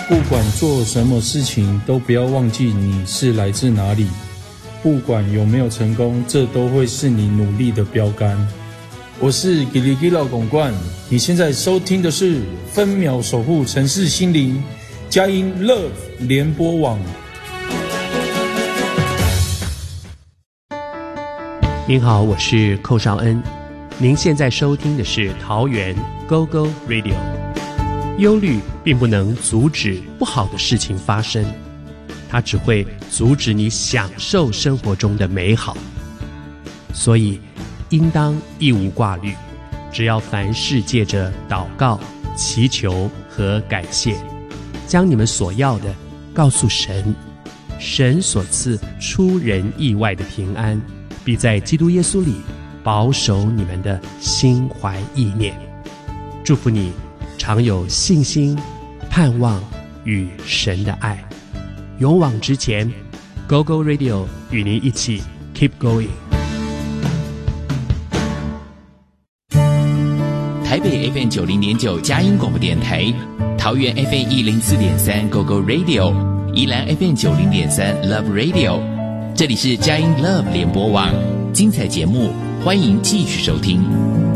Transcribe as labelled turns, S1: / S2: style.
S1: 不管做什么事情，都不要忘记你是来自哪里。不管有没有成功，这都会是你努力的标杆。我是吉里吉老拱冠，你现在收听的是分秒守护城市心灵佳音 Love 联播网。
S2: 您好，我是寇绍恩，您现在收听的是桃园 GoGo Radio。忧虑并不能阻止不好的事情发生，它只会阻止你享受生活中的美好。所以应当一无挂虑，只要凡事借着祷告、祈求和感谢，将你们所要的告诉神，神所赐出人意外的平安，必在基督耶稣里保守你们的心怀意念。祝福你常有信心、盼望与神的爱，勇往直前。 GoGo Radio 与您一起 Keep Going。
S3: 台北 FM 90.9佳音广播电台，桃园 FM 104.3 GoGo Radio， 宜兰 FM 90.3 Love Radio， 这里是佳音 Love 联播网，精彩节目欢迎继续收听。